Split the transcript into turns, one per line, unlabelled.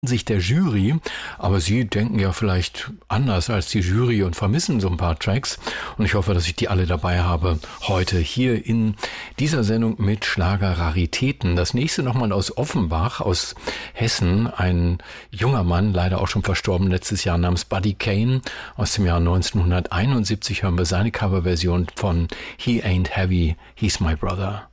Sicht der Jury, aber Sie denken ja vielleicht anders als die Jury und vermissen so ein paar Tracks und ich hoffe, dass ich die alle dabei habe heute hier in dieser Sendung mit Schlager-Raritäten. Das nächste nochmal aus Offenbach, aus Hessen, ein junger Mann, leider auch schon verstorben letztes Jahr, namens Buddy Kane aus dem Jahr 1971, hören wir seine Coverversion von He Ain't Heavy, He's My Brother.